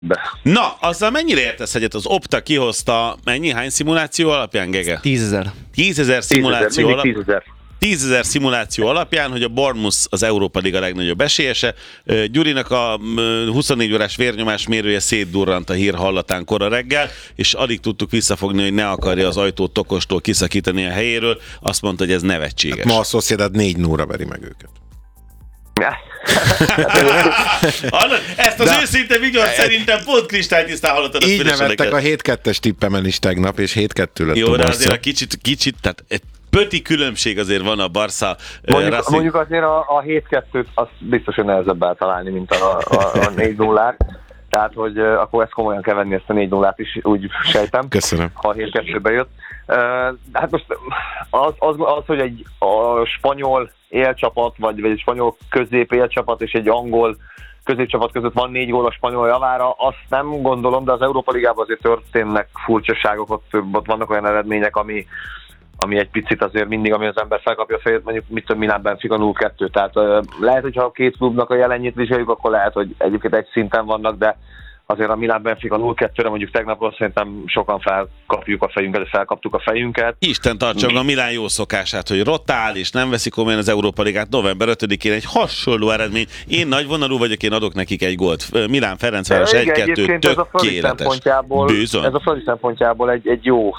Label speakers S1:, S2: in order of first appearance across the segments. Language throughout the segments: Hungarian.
S1: Na, azzal mennyire értesz egyet? Az Opta kihozta hány szimuláció alapján, Gege?
S2: 10.000.
S1: 10.000 szimuláció alapján.
S3: 10.000.
S1: 10.000 szimuláció alapján, hogy a Bournemouth az Európa Liga legnagyobb esélyese. Gyurinak a 24 órás vérnyomás mérője szétdurrant a hír hallatán kora reggel, és alig tudtuk visszafogni, hogy ne akarja az ajtót Tokostól kiszakítani a helyéről. Azt mondta, hogy ez nevetséges.
S4: Ma a Sociedad 4-0-ra veri meg őket.
S1: Ezt az őszinte vigyort szerintem pont kristálytisztán hallottad.
S4: Így nevettek a 7-2-es tippemen is tegnap, és 7-2 lett.
S1: Jó, de azért a kicsit, tehát pöti különbség azért van a Barca.
S3: Mondjuk azért a 7-2-t azt biztos, hogy nehezebb eltalálni, mint a 4-0-át. Tehát, hogy akkor ezt komolyan kell venni, ezt a 4-0-át is, úgy sejtem.
S4: Köszönöm.
S3: Ha a 7-2-be jött. Hát most az hogy a spanyol élcsapat, vagy egy spanyol közép élcsapat és egy angol középcsapat között van 4 gól a spanyol javára, azt nem gondolom, de az Európa Ligában azért történnek furcsaságok, ott vannak olyan eredmények, ami egy picit azért mindig, ami az ember felkapja a fejét, mondjuk mit tudom, Milán Benfica 0-2. Tehát lehet, hogyha a két klubnak a jelenjét vizsgáljuk, akkor lehet, hogy egyébként egy szinten vannak, de azért a Milán Benfica 0-2-re mondjuk tegnapról szerintem sokan felkaptuk a fejünket.
S1: Isten tartsa a Milán jó szokását, hogy rotál és nem veszik komolyan az Európa Ligát. November 5-én egy hasonló eredmény. Én nagyvonalú vagyok, én adok nekik egy gólt. Milán Ferencváros 1-2, tökéletes.
S3: Ez a Fradi szempontjából egy jó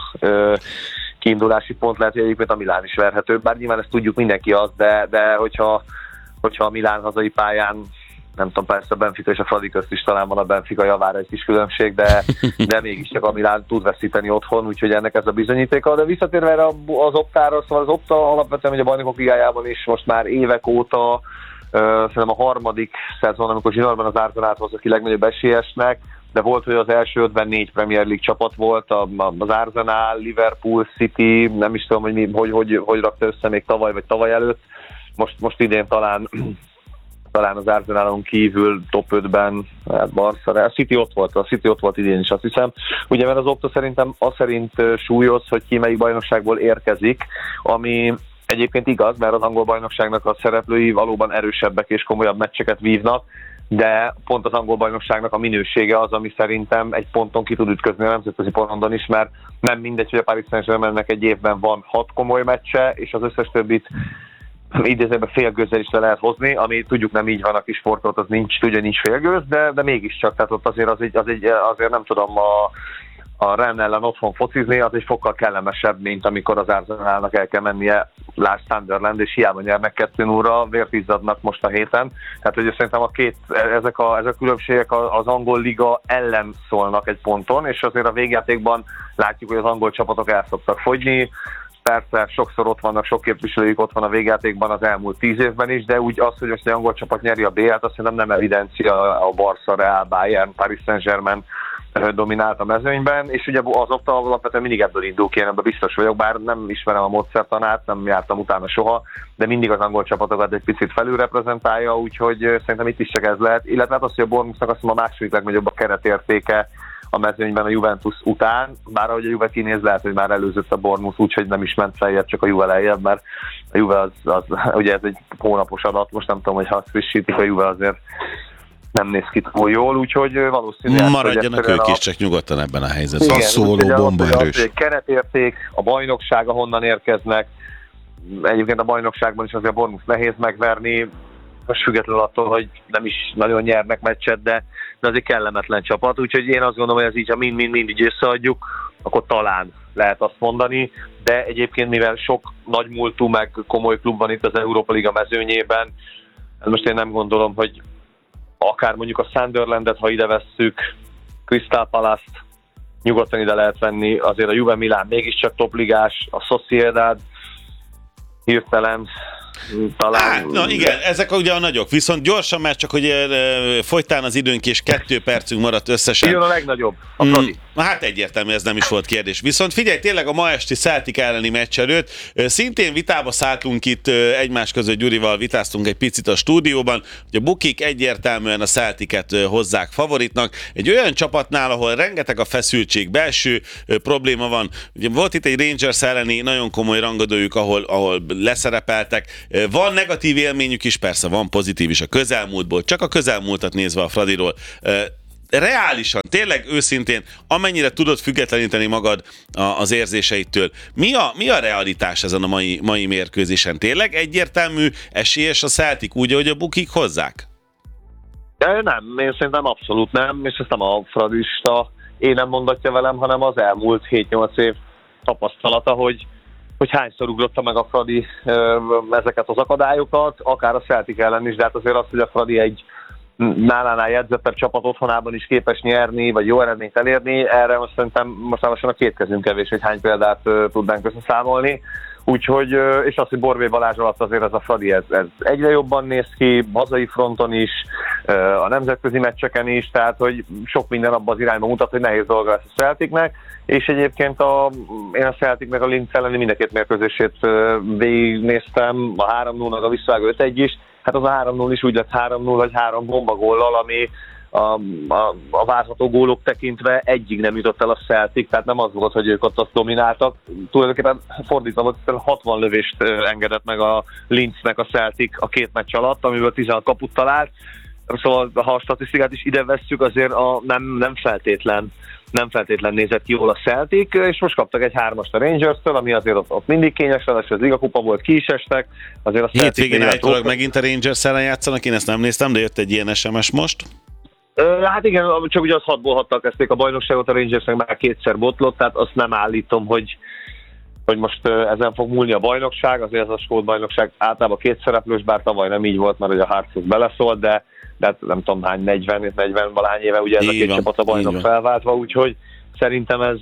S3: kiindulási pont lehet, hogy egyébként a Milán is verhető. Bár nyilván ezt tudjuk, mindenki az, de hogyha a Milán hazai pályán, nem tudom, persze a Benfica és a Fradi közt is talán van a Benfica javára egy kis különbség, de mégiscsak a Milán tud veszíteni otthon, úgyhogy ennek ez a bizonyítéka. De visszatérve erre az Optára, szóval az Opta alapvetően, hogy a Bajnokok Ligájában is most már évek óta, szerintem a harmadik szezon, amikor zsinórban az Arsenalt hozza ki legnagyobb esélyesnek, de volt, hogy az első 5-ben 4 Premier League csapat volt, az Arsenal, Liverpool, City, nem is tudom, hogy rakta össze még tavaly vagy tavaly előtt. Most idén talán az Arsenalon kívül top 5-ben, Barca, a City ott volt idén is, azt hiszem. Ugye, mert az Opta szerintem az szerint súlyoz, hogy ki melyik bajnokságból érkezik, ami egyébként igaz, mert az angol bajnokságnak a szereplői valóban erősebbek és komolyabb meccseket vívnak, de pont az angol bajnokságnak a minősége az, ami szerintem egy ponton ki tud ütközni a nemzetközi porondon is, mert nem mindegy, hogy a Paris Saint-Germainnek egy évben van 6 komoly meccse, és az összes többit idézőben félgőzzel is le lehet hozni, ami tudjuk nem így van, aki sportot, az nincs félgőz, de mégiscsak, tehát ott azért nem tudom, a Rennes ellen otthon focizni, az egy fokkal kellemesebb, mint amikor az Arsenalnak el kell mennie lásd Sunderland, és hiába nyernek 2-0-ra, vért izzadnak most a héten. Tehát, hogy szerintem ezek a különbségek az angol liga ellen szólnak egy ponton, és azért a végjátékban látjuk, hogy az angol csapatok el szoktak fogyni. Persze sokszor ott vannak, sok képviselőjük ott van a végjátékban az elmúlt 10 évben is, de úgy az, hogy most egy angol csapat nyeri a BL-t, azt hiszem nem evidencia a Barca, Real, Bayern, Paris Saint-Germain dominált a mezőnyben, és ugye az Opta alapvetően mindig ebből indul ki, én ebben biztos vagyok, bár nem ismerem a módszertanát, nem jártam utána soha, de mindig az angol csapatokat egy picit felülreprezentálja, úgyhogy szerintem itt is csak ez lehet, illetve hát az, hogy a Bournemouthnak azt mondom a második legnagyobb a keretértéke a mezőnyben a Juventus után, bár ahogy a Juve kinéz, lehet, hogy már előzött a Bournemouth, úgyhogy nem is ment feljebb, csak a Juve lejjebb, mert a Juve az ugye ez egy hónapos adat, most nem tudom, hogy ha azt frissítik, a Juve azért nem néz ki túl jól, úgyhogy valószínűleg...
S1: Maradjanak ők is csak nyugodtan ebben a helyzetben.
S4: Igen, szóló bomba erős.
S3: Egy keretérték, a bajnokság, ahonnan érkeznek, egyébként a bajnokságban is azért a Bournemouth nehéz megverni, most függetlenül attól, hogy nem is nagyon nyernek meccset, de azért kellemetlen csapat, úgyhogy én azt gondolom, hogy ez így, ha mind összeadjuk, akkor talán lehet azt mondani, de egyébként mivel sok nagymúltú meg komoly klub van itt az Európa Liga mezőnyében, most én nem gondolom, hogy akár mondjuk a Sunderlandet, ha ide vesszük, Crystal Palace-t nyugodtan ide lehet venni, azért a Juve Milán mégiscsak topligás, a Sociedad hirtelen talán...
S1: Na igen, ezek ugye a nagyok, viszont gyorsan, mert csak hogy fogytán az időnk és 2 percünk maradt összesen.
S3: Jön a legnagyobb, a Fradi.
S1: Hát egyértelmű, ez nem is volt kérdés. Viszont figyelj, tényleg a ma esti Celtic elleni meccs előtt szintén vitába szálltunk itt egymás között, Gyurival vitáztunk egy picit a stúdióban, hogy a bukik egyértelműen a Celticet hozzák favoritnak. Egy olyan csapatnál, ahol rengeteg a feszültség, belső probléma van. Ugye volt itt egy Rangers elleni nagyon komoly rangadójuk, ahol leszerepeltek. Van negatív élményük is, persze van pozitív is a közelmúltból, csak a közelmúltat nézve a Fradiról. reálisan, tényleg őszintén, amennyire tudod függetleníteni magad az érzéseitől, mi a realitás ezen a mai mérkőzésen? Tényleg egyértelmű, esélyes a Celtic úgy, ahogy a bukik hozzák?
S3: Nem, én szerintem abszolút nem, és ezt nem a fradista én nem mondatja velem, hanem az elmúlt 7-8 év tapasztalata, hogy hányszor ugrotta meg a Fradi ezeket az akadályokat, akár a Celtic ellen is, de hát azért az, hogy a Fradi egy nálánál jegyzettebb csapat otthonában is képes nyerni, vagy jó eredményt elérni, erre most szerintem most a két kezünk kevés, hogy hány példát tudnánk összeszámolni. Úgyhogy, és az, hogy Borbély Balázs alatt azért ez a Fradi, ez egyre jobban néz ki, hazai fronton is, a nemzetközi meccseken is, tehát hogy sok minden abban az irányba mutat, hogy nehéz dolga lesz a Celticnek, és egyébként én a Celtic meg a Linz elleni mind a két mérkőzését végignéztem, a 3-0-nak a visszavágó 5-1 is, hát az a 3-0 is úgy lett 3-0, vagy 3 bombagóllal, ami a várható gólok tekintve egyig nem jutott el a Celtic, tehát nem az volt, hogy ők ott azt domináltak. Tulajdonképpen fordítva volt, 60 lövést engedett meg a Linznek a Celtic a két meccs alatt, amiből 16 kaput talált. Szóval ha a statisztikát is ide vesszük, azért nem feltétlen nézett ki jól a Celtic, és most kaptak egy 3-ast a Rangers-től, ami azért ott mindig kényes, és az ligakupa volt, ki is estek. Azért a
S1: hétvégén állítólag megint a Rangers ellen játszanak, én ezt nem néztem, de jött egy ilyen SMS most.
S3: Hát igen, csak ugye az 6-ból 6-tal kezdték a bajnokságot, a Rangersnek már kétszer botlott, tehát azt nem állítom, hogy most ezen fog múlni a bajnokság, azért ez a skót bajnokság általában kétszereplős, bár tavaly nem így volt, mert ugye a Hartford beleszólt, de hát nem tudom hány, 40 valány éve ugye ez a két csapat a bajnok felváltva, úgyhogy szerintem ez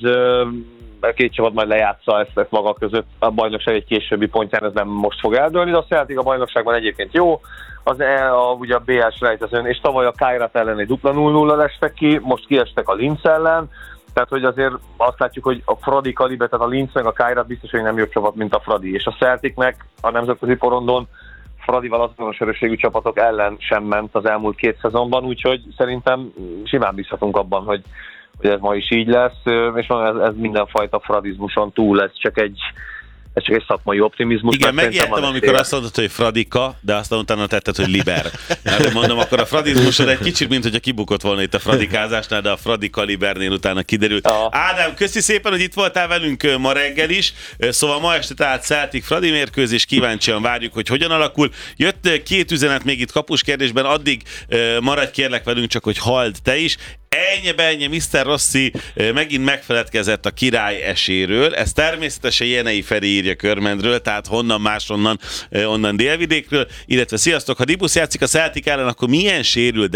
S3: a két csapat majd lejátsza ezt maga között, a bajnokság egy későbbi pontján ez nem most fog eldőlni, de a Celtic a bajnokságban egyébként jó, ugye a BL selejtezőn, és tavaly a Kairat ellen egy 0-0-ra estek ki, most kiestek a Linz ellen, tehát hogy azért azt látjuk, hogy a Fradi kaliber, tehát a Linz meg a Kairat biztos, hogy nem jobb csapat, mint a Fradi, és a Celticnek a nemzetközi porondon Fradival azonos erősségű csapatok ellen sem ment az elmúlt 2 szezonban, úgyhogy szerintem simán bízhatunk abban, hogy ez ma is így lesz, és ez mindenfajta fradizmuson túl, ez csak egy szakmai optimizmus.
S1: Igen, megértem, amikor azt mondod, hogy Fradika, de aztán utána tetted, hogy Liber. Hát, mondom, akkor a fradizmusod egy kicsit, mint hogyha kibukott volna itt a fradikázásnál, de a Fradika Libernél utána kiderült. Ádám, köszi szépen, hogy itt voltál velünk ma reggel is. Szóval ma este tehát Celtic Fradi mérkőzés, kíváncsian várjuk, hogy hogyan alakul. Jött 2 üzenet még itt kapus kérdésben, addig maradj kérlek velünk, csak hogy halld te is. Ennyi, Mr. Rossi megint megfeledkezett a király eséről. Ez természetesen Jenei Feri írja Körmendről, tehát honnan máshonnan, onnan délvidékről. Illetve sziasztok, ha Dibusz játszik a Celtic ellen, akkor milyen sérült,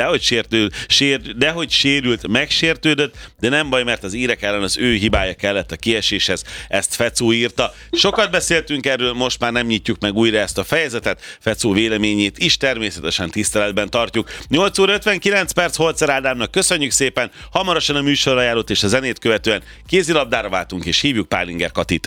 S1: dehogy sérült, megsértődött, de nem baj, mert az írek ellen az ő hibája kellett a kieséshez. Ezt Fecó írta. Sokat beszéltünk erről, most már nem nyitjuk meg újra ezt a fejezetet. Fecó véleményét is természetesen tiszteletben tartjuk. 8 óra 59 perc, Holzer Ádámnak köszönjük szépen, hamarosan a műsorajánlót és a zenét követően kézilabdára váltunk és hívjuk Pálinger Katit.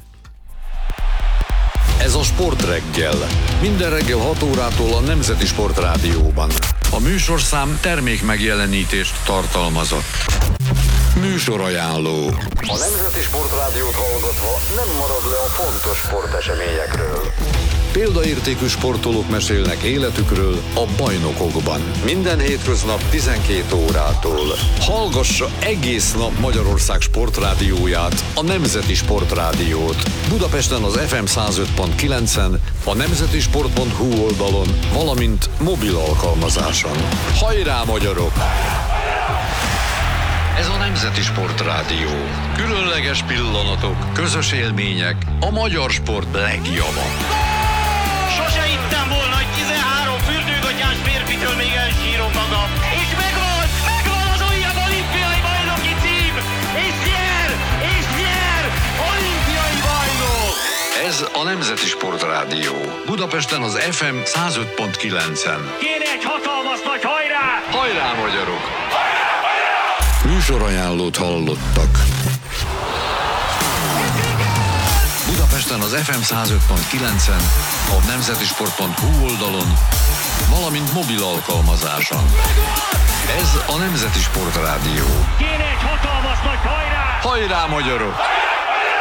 S2: Ez a Sportreggel. Minden reggel 6 órától a Nemzeti Sportrádióban. A műsorszám termék megjelenítést tartalmazott. Műsorajánló. A Nemzeti Sportrádiót hallgatva nem marad le a fontos sporteseményekről. Példaértékű sportolók mesélnek életükről a bajnokokban. Minden hétköznap 12 órától. Hallgassa egész nap Magyarország sportrádióját, a Nemzeti Sportrádiót. Budapesten az FM 105.9-en, a nemzetisport.hu oldalon, valamint mobil alkalmazáson. Hajrá, magyarok! Ez a Nemzeti Sportrádió. Különleges pillanatok, közös élmények, a magyar sport legjava.
S5: Sose hittem volna, hogy 13 fürdőgatyás férfitől még elsírom magam. És megvan az újabb olimpiai bajnoki cím! És nyer! Olimpiai bajnok!
S2: Ez a Nemzeti Sportrádió. Budapesten az FM 105.9-en.
S5: Kéne egy hatalmas nagy hajrá!
S2: Hajrá, magyarok! Műsorajánlót hallottak. Budapesten az FM 105.9-en, a nemzetisport.hu oldalon, valamint mobil alkalmazáson. Ez a Nemzeti Sportrádió.
S5: Kéne egy hatalmas nagy hajrá!
S2: Hajrá, magyarok!